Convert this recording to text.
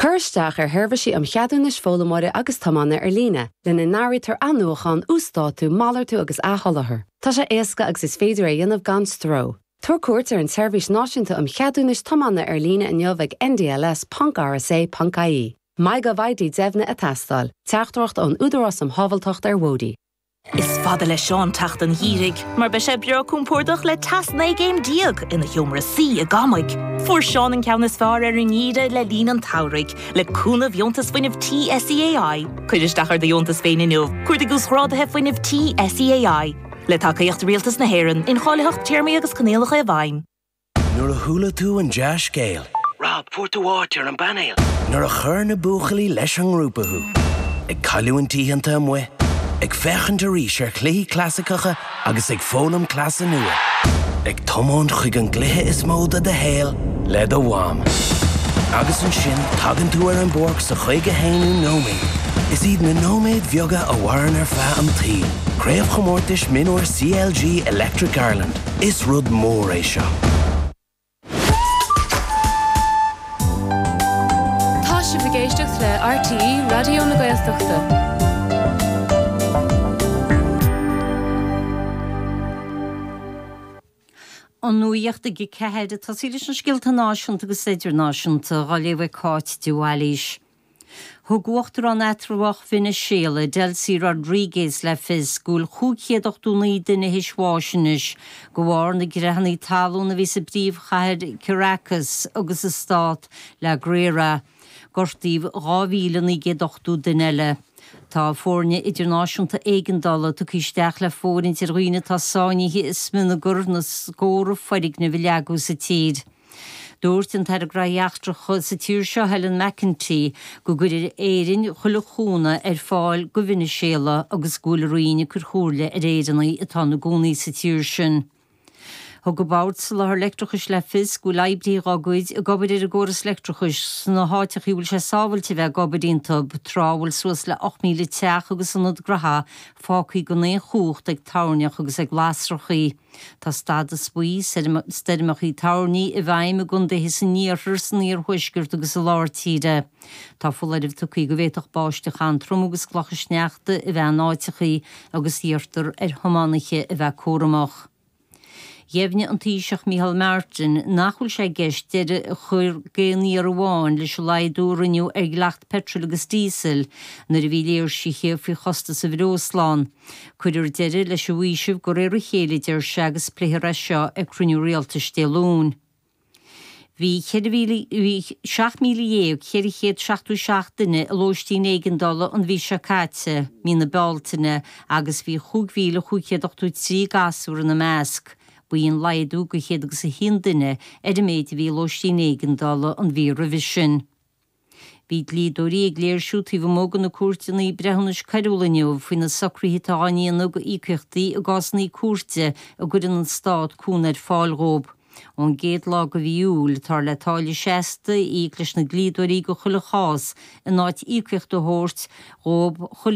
Cursteach hervisi cheadúnis fólamóide agus tamanna líne, lena náiritar anúchan ústáú málartú agus áhallathair. Tá sé éasca agus is féidir dhéanamh gan stró. Tuair cuairt an seirbhís náisiúnta cheadúnis tamanna líne in neomhaigh NDLS.RSA.ie. Mai go bhaidí deimhne a teastáil, teachtracht an údarás hábhaltacht Wódi. Is fada le Seán tacht an hírig, mar be sé beo cúmpórdach le tasna géim diag ina humra sí a gamaig. Fuair Seán an ceannas fear an níide le lín an taurig, le cúna bhiontas faoinmh TSEAI. Cuidir dachar de bhiontas féin inniu, cuirda gus rádathe faoinmh TSEAI. Le tacaíocht rialtas na héireann, in cháileacht tíirmí agus canéalacha a bhain. Nuair a thula tú an deas scéal. Rob, fuair tú áitear an banéal. Nuair a chur na buachalaí leis an grúpathú. Ag caiiliú an tíhananta amha. Ag fechan de rís ar clí clasicacha agus ag fólam clasa nua. Ag tomón chuig an glithe is móda de héal le do bhám. Agus an sin tagan tú ar an borg sa chuige héanú nóméid. Is iad na nóméid bheoga a bhharan ar feadh an tí. Créamh chomórtais minúir CLG Electric Ireland. Is rud mór é seo. Tá si bhgéisteach le RTE Radio na Gaeltachta. An nuíocht ag cehéide tá sílis an scialta náisiúnta agus idir náisiúnta gáileabh cáit dúhailís. Thughachttar an etrúach vinna séala Delcy Rodriguez le fiz gúil chúchéadach dúnaí duine hisháisinis go bhhar na grehannaí talún na bhí sa bríomhchaid Caracas agus is stát le gréire gortaíh 2008 duine. Tá fórne idirnáisiúnta éigeandala tú cíisteach le fórin tir roiine tá sáinithe is muna gur na scóra foirig na bhleagú sa tíd. Dúirt an tar a graíachtracha sa tír seo Helen McEntee go gurir éirin chulachúna fáil go bhine séala agus gúla roiine cur chúrle réidirnaí atá na gúnaí sa tír sin. Thug go báirt sa lethar lectrachas le fios go leibblí rágóid a gobadir a góras lectrachas sna háiteach bhfuil sé sábhailte bheith gobadínta trábhfuil suas le 8,000 teach agus sanad gratha fácaí go naon chúcht ag tarneach agus ag glasrachaí. Tá stad a spuí steidirmachí tarnaí i bhaim a gunda his san níorthar san níor thuisgurt agus a láirtíide. Tá fullaidirh tucaí go bhéiteach báisteach antrum agus clochas sneachta i bheith náitechaí agus íortar thománacha i bheith córamach. Jefne an tíiseach Michael Martin nachhfuil sé geist deidir chuir géanaí ar bháin leis leidúraniu ag gleacht petrol agus dísel nar a bhí léir siché fao chosta sa Bhrósláin. Cuidir deidir leis a bhuaisibh go réir chéileidir se agus pléthar seo ag cruniú rialtas déalún. Bhí 7,000 7,767 duine a lóistín éigeandala an bhí se cáite mí na Baltaine agus bhí 5,583 gasúr na measc. Bhíon leidú go chéad agus a hinduine a méid bhí lóistín éigeandala an bhí revision. Bhí lídóí ag léirsútaí bh mógan na cuairteanna brehannas Caroliniu faoin na sacrítháíonna go íceachtaí a gásnaí cuairte a gcuireann an stád cúnar fáilrób. Ón géad lá go bhíúil tar le táile 60 íclis na glídóí go chula chás a náid íceachta hóirt rób